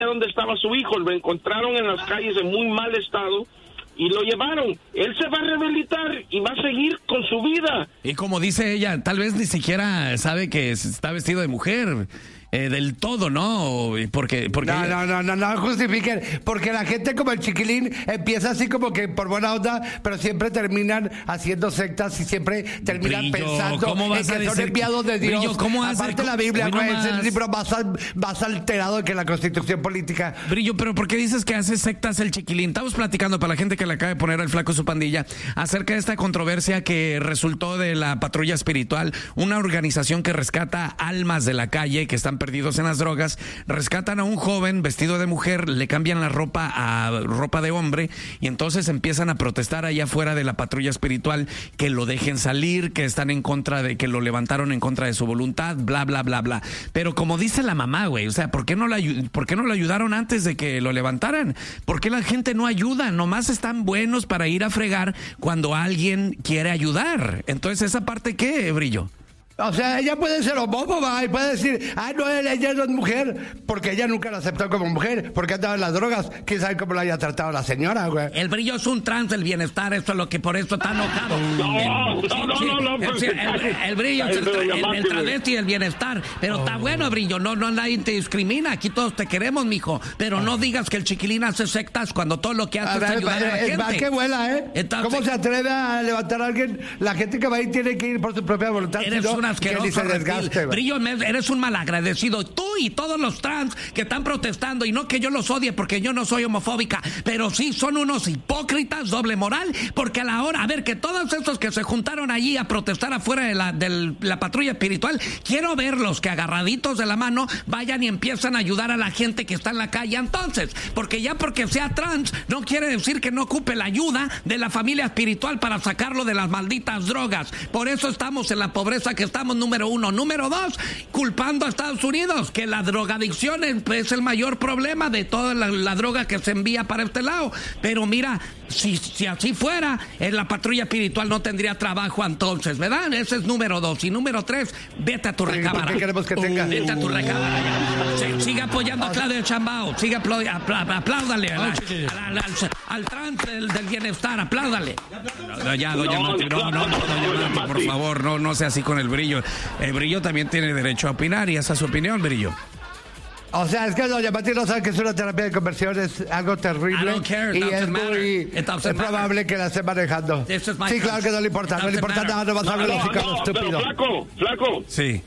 dónde estaba su hijo, lo encontraron en las calles en muy mal estado y lo llevaron. Él se va a rehabilitar y va a seguir con su vida. Y como dice ella, tal vez ni siquiera sabe que está vestido de mujer. Del todo, ¿no? Porque No justifiquen, porque la gente como el Chiquilín empieza así como que por buena onda, pero siempre terminan haciendo sectas y siempre terminan Brillo, pensando ¿cómo vas en que son enviados de Dios. Brillo, ¿cómo aparte la Biblia, güey, es el libro más alterado que la Constitución política. Brillo, pero ¿por qué dices que hace sectas el Chiquilín? Estamos platicando para la gente que le acaba de poner al flaco su pandilla acerca de esta controversia que resultó de la Patrulla Espiritual, una organización que rescata almas de la calle que están perdidos en las drogas. Rescatan a un joven vestido de mujer, le cambian la ropa a ropa de hombre y entonces empiezan a protestar allá afuera de la Patrulla Espiritual que lo dejen salir, que están en contra de, que lo levantaron en contra de su voluntad, bla, bla, bla, bla. Pero como dice la mamá, güey, o sea, ¿por qué no lo ayudaron antes de que lo levantaran? ¿Por qué la gente no ayuda? Nomás están buenos para ir a fregar cuando alguien quiere ayudar. Entonces, ¿esa parte qué, Brillo? O sea, ella puede ser homófoba y puede decir, no, ella no es mujer, porque ella nunca la aceptó como mujer, porque andaba en las drogas. ¿Quién sabe cómo la haya tratado la señora, güey? El Brillo es un trans del bienestar, eso es lo que por eso está enojado. El Brillo es el travesti del bienestar, pero está bueno, Brillo, no nadie te discrimina, aquí todos te queremos, mijo, pero no digas que el Chiquilín hace sectas cuando todo lo que hace es ayudar a la gente. Va que vuela, ¿eh? Entonces, ¿cómo se atreve a levantar a alguien? La gente que va ahí tiene que ir por su propia voluntad. Eres un asqueroso reptil. Brillo, eres un malagradecido. Tú y todos los trans que están protestando, y no que yo los odie porque yo no soy homofóbica, pero sí son unos hipócritas, doble moral, porque a la hora, a ver, que todos estos que se juntaron allí a protestar afuera de la Patrulla Espiritual, quiero verlos que agarraditos de la mano vayan y empiezan a ayudar a la gente que está en la calle. Entonces, porque sea trans no quiere decir que no ocupe la ayuda de la familia espiritual para sacarlo de las malditas drogas. Por eso estamos en la pobreza que estamos, número uno. Número dos, culpando a Estados Unidos, que la drogadicción es el mayor problema de toda la droga que se envía para este lado. Pero mira, si así fuera, en la Patrulla Espiritual no tendría trabajo entonces, ¿verdad? Ese es número dos. Y número tres, vete a tu recámara. ¿Por qué queremos que tenga? Vete a tu recámara. Sigue apoyando a Claudia Chambao. Sigue apláudale al trans del bienestar. Apláudale. Ya, doña Mati, no, por favor, no sea así con el Brillo. El Brillo también tiene derecho a opinar y esa es su opinión, Brillo. O sea, es que doña Mati no sabe que es una terapia de conversión, es algo terrible. Y es probable que la esté manejando. Sí, claro que no le importa, no le importa nada, no va a saber lo psicólogos estúpido. Flaco. Sí.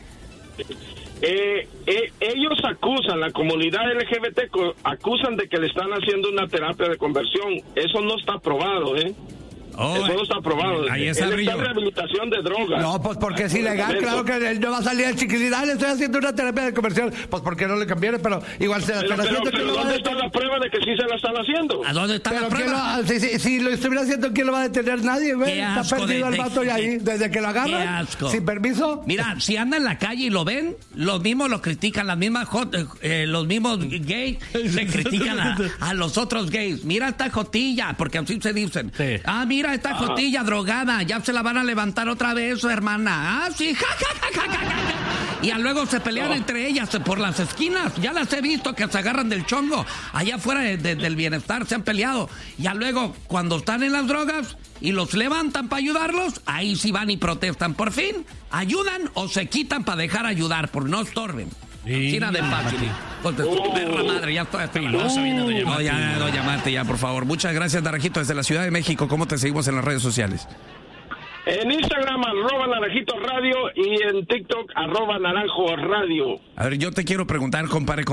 Ellos acusan, la comunidad LGBT acusan de que le están haciendo una terapia de conversión. Eso no está aprobado, ¿eh? Eso no está aprobado. Ahí está Brillo. en rehabilitación de drogas. No, pues porque es ilegal, claro que él no va a salir el Chiquilín. Le estoy haciendo una terapia de conversión. Pues porque no le conviene, pero igual se la están haciendo. Pero ¿dónde está la prueba de que sí se la están haciendo? ¿A dónde está la prueba? Si lo estuviera haciendo, ¿quién lo va a detener? Nadie, güey. Está perdido el vato y ahí, desde que lo agarran, sin permiso. Mira, si anda en la calle y lo ven, los mismos lo critican, las mismas los mismos gays le critican a los otros gays. Mira esta jotilla, porque así se dicen. Sí. Mira esta jotilla drogada, ya se la van a levantar otra vez, su hermana. Sí, y luego se pelean entre ellas por las esquinas. Ya las he visto que se agarran del chongo. Allá afuera del bienestar se han peleado. Ya luego, cuando están en las drogas y los levantan para ayudarlos, ahí sí van y protestan. Por fin, ayudan o se quitan para dejar ayudar, por no estorben. China de fácil. Perra madre, ya estoy. No, ya, doña Mate, ya, por favor. Muchas gracias, Naranjito, desde la Ciudad de México. ¿Cómo te seguimos en las redes sociales? En Instagram, @Naranjito Radio, y en TikTok, @Naranjo Radio. A ver, yo te quiero preguntar, compadre,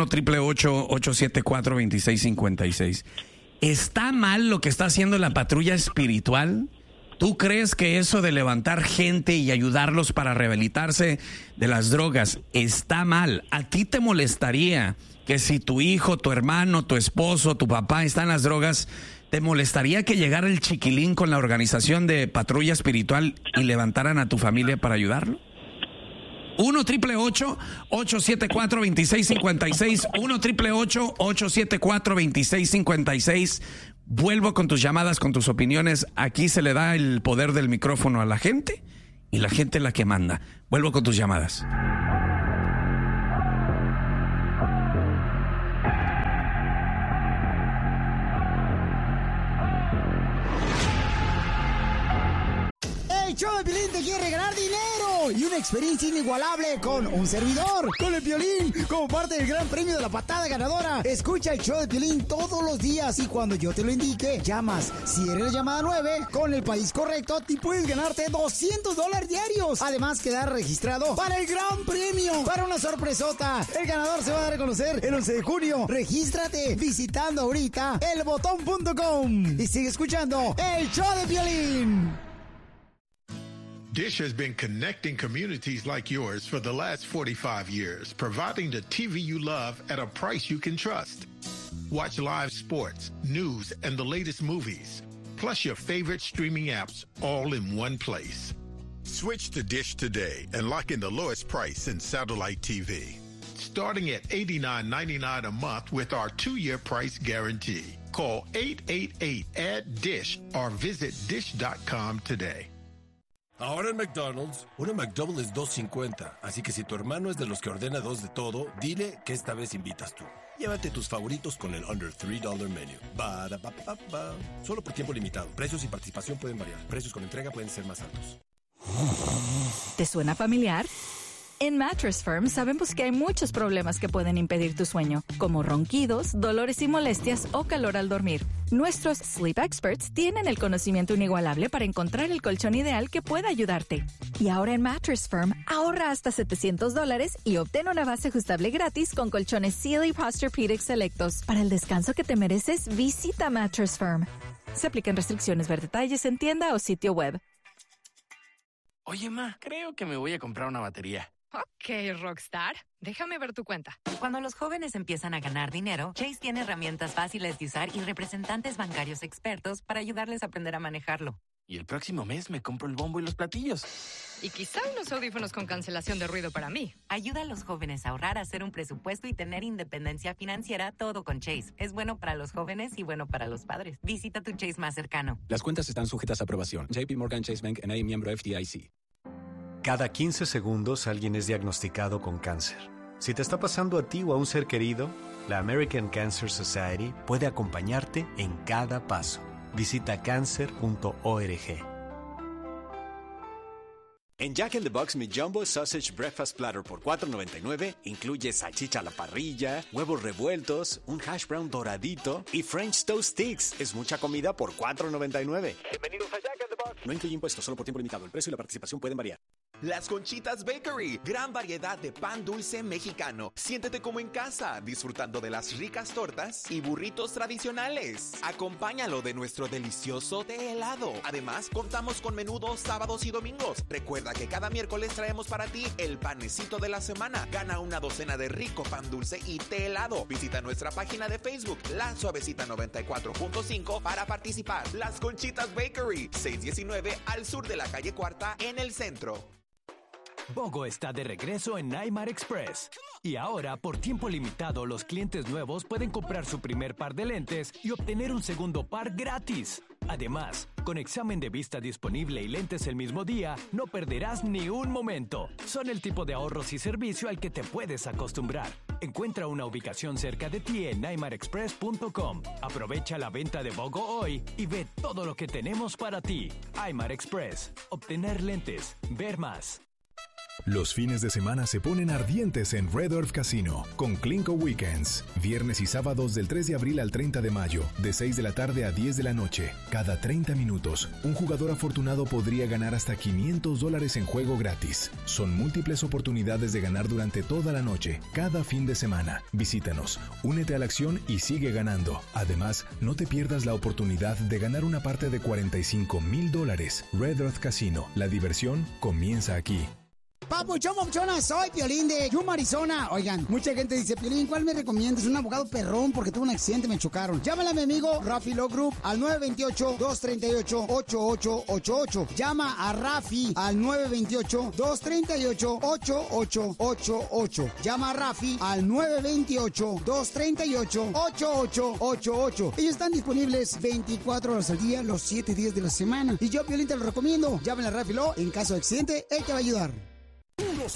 1-888-874-2656. ¿Está mal lo que está haciendo la Patrulla Espiritual? ¿Tú crees que eso de levantar gente y ayudarlos para rehabilitarse de las drogas está mal? ¿A ti te molestaría que si tu hijo, tu hermano, tu esposo, tu papá está en las drogas, te molestaría que llegara el Chiquilín con la organización de Patrulla Espiritual y levantaran a tu familia para ayudarlo? 1-888-874-2656. 1-888-874-2656. Vuelvo con tus llamadas, con tus opiniones. Aquí se le da el poder del micrófono a la gente y la gente es la que manda. Vuelvo con tus llamadas. El show de Piolín te quiere regalar dinero y una experiencia inigualable con un servidor, con el Piolín, como parte del gran premio de la patada ganadora. Escucha el show de Piolín todos los días y cuando yo te lo indique, llamas. Si eres la llamada 9, con el país correcto, te puedes ganarte $200 diarios. Además, quedar registrado para el gran premio, para una sorpresota. El ganador se va a dar a conocer el 11 de junio. Regístrate visitando ahorita elbotón.com y sigue escuchando el show de Piolín. Dish has been connecting communities like yours for the last 45 years, providing the TV you love at a price you can trust. Watch live sports, news, and the latest movies, plus your favorite streaming apps all in one place. Switch to Dish today and lock in the lowest price in satellite TV, starting at $89.99 a month with our 2-year price guarantee. Call 888-ADD-DISH or visit dish.com today. Ahora en McDonald's, una McDouble es $2.50, así que si tu hermano es de los que ordena 2 de todo, dile que esta vez invitas tú. Llévate tus favoritos con el Under $3 Menu. Ba-da-ba-ba-ba. Solo por tiempo limitado. Precios y participación pueden variar. Precios con entrega pueden ser más altos. ¿Te suena familiar? En Mattress Firm sabemos que hay muchos problemas que pueden impedir tu sueño, como ronquidos, dolores y molestias o calor al dormir. Nuestros Sleep Experts tienen el conocimiento inigualable para encontrar el colchón ideal que pueda ayudarte. Y ahora en Mattress Firm, ahorra hasta $700 y obtén una base ajustable gratis con colchones Sealy Posturepedic selectos. Para el descanso que te mereces, visita Mattress Firm. Se aplican restricciones, ver detalles en tienda o sitio web. Oye, ma, creo que me voy a comprar una batería. Ok, Rockstar. Déjame ver tu cuenta. Cuando los jóvenes empiezan a ganar dinero, Chase tiene herramientas fáciles de usar y representantes bancarios expertos para ayudarles a aprender a manejarlo. Y el próximo mes me compro el bombo y los platillos. Y quizá unos audífonos con cancelación de ruido para mí. Ayuda a los jóvenes a ahorrar, hacer un presupuesto y tener independencia financiera, todo con Chase. Es bueno para los jóvenes y bueno para los padres. Visita tu Chase más cercano. Las cuentas están sujetas a aprobación. JP Morgan Chase Bank N.A. miembro FDIC. Cada 15 segundos alguien es diagnosticado con cáncer. Si te está pasando a ti o a un ser querido, la American Cancer Society puede acompañarte en cada paso. Visita cancer.org. En Jack in the Box, mi Jumbo Sausage Breakfast Platter por $4.99 incluye salchicha a la parrilla, huevos revueltos, un hash brown doradito y French Toast Sticks. Es mucha comida por $4.99. Bienvenidos a Jack in the Box. No incluye impuestos, solo por tiempo limitado. El precio y la participación pueden variar. Las Conchitas Bakery, gran variedad de pan dulce mexicano. Siéntete como en casa, disfrutando de las ricas tortas y burritos tradicionales. Acompáñalo de nuestro delicioso té helado. Además, contamos con menudos sábados y domingos. Recuerda que cada miércoles traemos para ti el panecito de la semana. Gana una docena de rico pan dulce y té helado. Visita nuestra página de Facebook, La Suavecita 94.5, para participar. Las Conchitas Bakery, 619 al sur de la calle Cuarta, en el centro. Bogo está de regreso en Neymar Express. Y ahora, por tiempo limitado, los clientes nuevos pueden comprar su primer par de lentes y obtener un segundo par gratis. Además, con examen de vista disponible y lentes el mismo día, no perderás ni un momento. Son el tipo de ahorros y servicio al que te puedes acostumbrar. Encuentra una ubicación cerca de ti en neymarexpress.com. Aprovecha la venta de Bogo hoy y ve todo lo que tenemos para ti. Neymar Express. Obtener lentes. Ver más. Los fines de semana se ponen ardientes en Red Earth Casino con Clinco Weekends. Viernes y sábados del 3 de abril al 30 de mayo, de 6 de la tarde a 10 de la noche. Cada 30 minutos, un jugador afortunado podría ganar hasta $500 en juego gratis. Son múltiples oportunidades de ganar durante toda la noche, cada fin de semana. Visítanos, únete a la acción y sigue ganando. Además, no te pierdas la oportunidad de ganar una parte de $45,000. Red Earth Casino, la diversión comienza aquí. Papuchón, papuchona, soy Piolín de Yuma, Arizona. Oigan, mucha gente dice, Piolín, ¿cuál me recomiendas? Un abogado perrón porque tuve un accidente, me chocaron. Llámale a mi amigo Rafi Law Group al 928-238-8888. Llama a Rafi al 928-238-8888. Llama a Rafi al 928-238-8888. Ellos están disponibles 24 horas al día, los 7 días de la semana. Y yo, Piolín, te lo recomiendo. Llámale a Rafi Law. En caso de accidente, él te va a ayudar. Unos